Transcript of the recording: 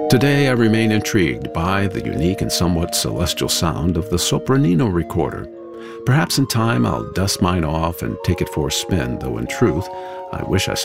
Today I remain intrigued by the unique and somewhat celestial sound of the Sopranino recorder. Perhaps in time I'll dust mine off and take it for a spin, though in truth, I wish I